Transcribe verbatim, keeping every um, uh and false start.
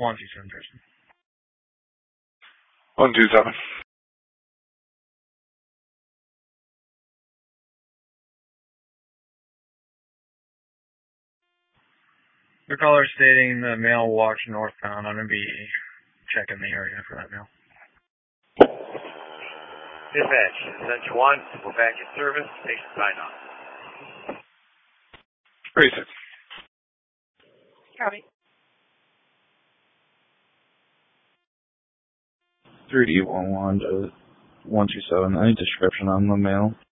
one two seven person. one two seven. Your caller stating the mail walks northbound. I'm going to be checking the area for that mail. Dispatch, Central one, we're back in service. Station sign off. Basic. Copy. three D one one to one two seven. Any description on the mail?